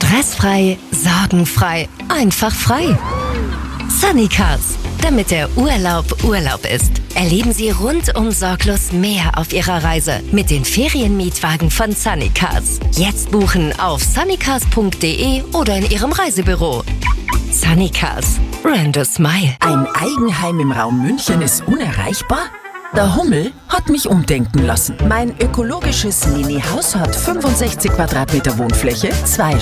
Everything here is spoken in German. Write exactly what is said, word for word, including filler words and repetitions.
Stressfrei, sorgenfrei, einfach frei. Sunnycars, damit der Urlaub Urlaub ist. Erleben Sie rundum sorglos mehr auf Ihrer Reise mit den Ferienmietwagen von Sunnycars. Jetzt buchen auf sunnycars punkt de oder in Ihrem Reisebüro. Sunnycars, brand a smile. Ein Eigenheim im Raum München ist unerreichbar? Der Hummel hat mich umdenken lassen. Mein ökologisches Mini-Haus hat fünfundsechzig Quadratmeter Wohnfläche, zwei